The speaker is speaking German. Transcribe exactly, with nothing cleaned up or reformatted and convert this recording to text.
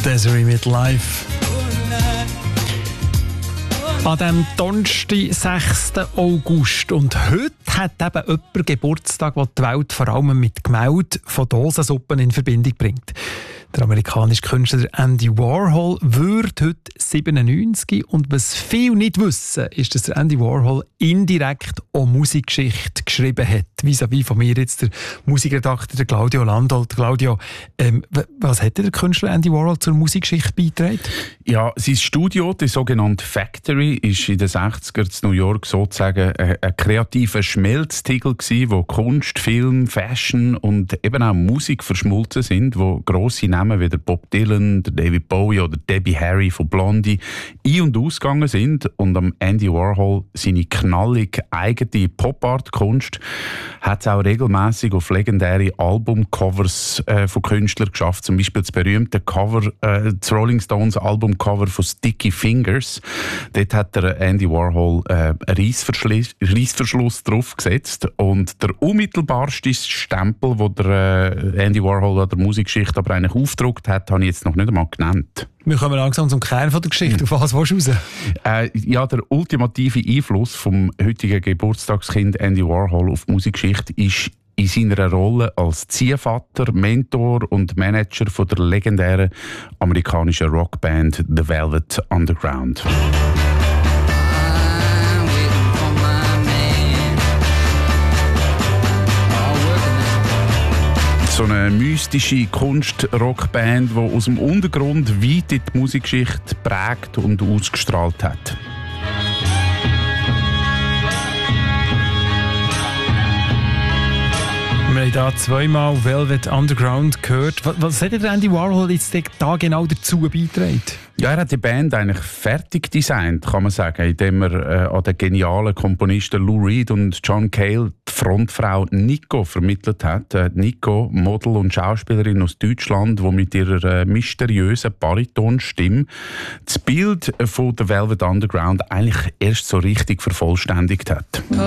Desiree mit Live. An diesem Donnerstag, sechsten August. Und heute hat eben jemand Geburtstag, der die Welt vor allem mit Gemälden von Dosensuppen in Verbindung bringt. Der amerikanische Künstler Andy Warhol wird heute siebenundneunzig. Und was viele nicht wissen, ist, dass der Andy Warhol indirekt auch Musikgeschichte geschrieben hat. Vis-à-vis von mir jetzt der Musikredakteur der Claudio Landolt. Claudio, ähm, was hat der Künstler Andy Warhol zur Musikgeschichte beigetragen? Ja, sein Studio, die sogenannte Factory, ist in den sechzigern in New York sozusagen ein, ein kreativer Schmelztiegel gewesen, wo Kunst, Film, Fashion und eben auch Musik verschmolzen sind, wo grosse Namen wie der Bob Dylan, der David Bowie oder Debbie Harry von Blondie ein- und ausgegangen sind. Und am Andy Warhol seine knallig eigene Pop-Art-Kunst hat es auch regelmäßig auf legendäre Albumcovers äh, von Künstlern geschafft. Zum Beispiel das berühmte Cover, äh, das Rolling Stones Albumcover von Sticky Fingers. Dort hat der Andy Warhol äh, einen Reissverschluss, Reissverschluss draufgesetzt. Und der unmittelbarste Stempel, den der äh, Andy Warhol an der Musikgeschichte aber eigentlich aufgedruckt hat, habe ich jetzt noch nicht einmal genannt. Wir kommen langsam zum Kern von der Geschichte. Auf was willst du raus? Äh, ja, der ultimative Einfluss vom heutigen Geburtstagskind Andy Warhol auf die Musikgeschichte ist in seiner Rolle als Ziehvater, Mentor und Manager von der legendären amerikanischen Rockband The Velvet Underground. So eine mystische Kunst-Rockband, die aus dem Untergrund weit in die Musikgeschichte prägt und ausgestrahlt hat. Wir haben hier zweimal Velvet Underground gehört. Was, was hat der Andy Warhol jetzt da genau dazu beigetragen? Ja, er hat die Band eigentlich fertig designt, kann man sagen, indem er äh, an den genialen Komponisten Lou Reed und John Cale die Frontfrau Nico vermittelt hat. Äh, Nico, Model und Schauspielerin aus Deutschland, die mit ihrer äh, mysteriösen Baritonstimme das Bild von der Velvet Underground eigentlich erst so richtig vervollständigt hat.